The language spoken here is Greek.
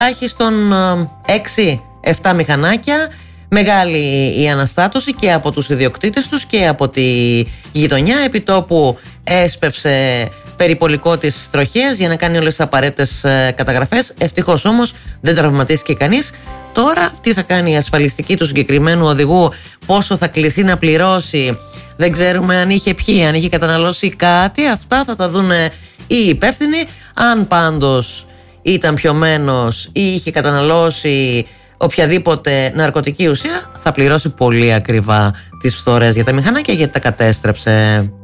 Τουλάχιστον 6-7 μηχανάκια. Μεγάλη η αναστάτωση και από τους ιδιοκτήτες τους και από τη γειτονιά. Επιτόπου έσπευσε περιπολικό τις τροχές για να κάνει όλες τις απαραίτητες καταγραφές. Ευτυχώς όμως δεν τραυματίστηκε κανείς. Τώρα τι θα κάνει η ασφαλιστική του συγκεκριμένου οδηγού, πόσο θα κληθεί να πληρώσει, δεν ξέρουμε αν είχε πιει, αν είχε καταναλώσει κάτι. Αυτά θα τα δουν οι υπεύθυνοι. Αν πάντως ήταν πιωμένος ή είχε καταναλώσει οποιαδήποτε ναρκωτική ουσία, θα πληρώσει πολύ ακριβά τις φθορές για τα μηχανάκια, γιατί τα κατέστρεψε.